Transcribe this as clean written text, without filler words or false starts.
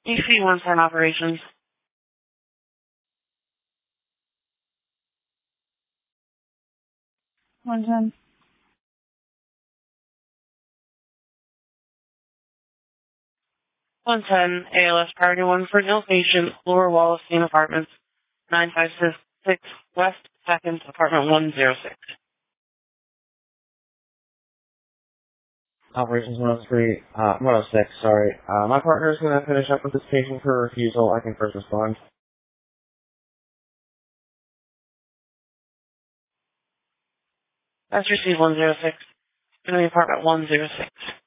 EC-110 operations. 110. 110, ALS Priority 1 for an ill patient, Lower Wallenstein Apartments, 956 West 2nd, Apartment 106. Operations 103, 106, sorry. My partner is going to finish up with this patient for refusal. I can first respond. That's received 106. Going to be apartment 106.